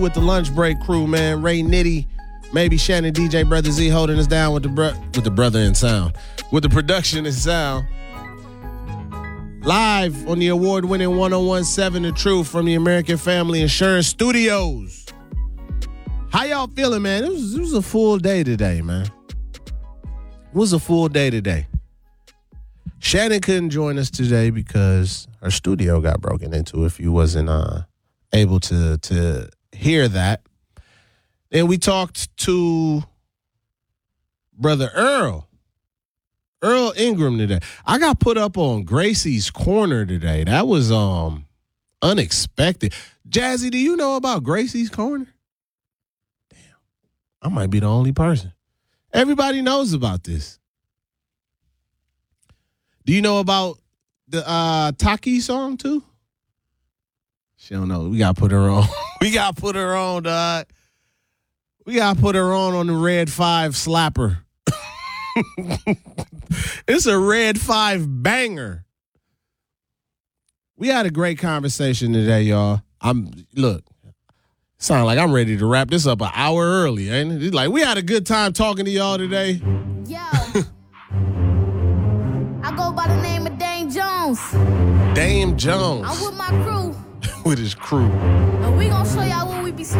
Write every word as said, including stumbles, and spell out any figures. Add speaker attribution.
Speaker 1: With the lunch break crew, man. Ray Nitty, maybe Shannon, D J, Brother Z holding us down with the bro- with the brother and sound. With the production and sound. Live on the award-winning one oh one point seven The Truth from the American Family Insurance Studios. How y'all feeling, man? It was, it was a full day today, man. It was a full day today. Shannon couldn't join us today because her studio got broken into if you wasn't uh, able to to hear that. Then we talked to Brother Earl. Earl Ingram today. I got put up on Gracie's Corner today. That was um unexpected. Jazzy, do you know about Gracie's Corner? Damn. I might be the only person. Everybody knows about this. Do you know about the uh, Taki song too? She don't know. We got to put her on. we got to put her on, dog. We got to put her on on the Red five slapper. It's a Red five banger. We had a great conversation today, y'all. I'm look, sound like I'm ready to wrap this up an hour early, ain't it? It's like we had a good time talking to y'all today.
Speaker 2: Yo, I go by the name of Dame Jones.
Speaker 1: Dame Jones.
Speaker 2: I'm with my crew.
Speaker 1: With his crew.
Speaker 2: And we gonna show y'all what